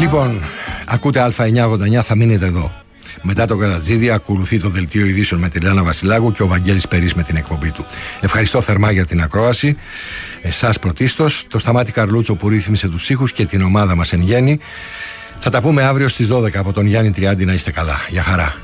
Λοιπόν, ακούτε Α989, θα μείνετε εδώ. Μετά το Καρατζίδι ακολουθεί το δελτίο ειδήσεων με την Λάνα Βασιλάκου και ο Βαγγέλης Περής με την εκπομπή του. Ευχαριστώ θερμά για την ακρόαση. Εσάς πρωτίστως, το Σταμάτη Καρλούτσο που ρύθμισε τους ήχους και την ομάδα μας εν γέννη. Θα τα πούμε αύριο στις 12 από τον Γιάννη Τριάντη. Να είστε καλά. Γεια χαρά.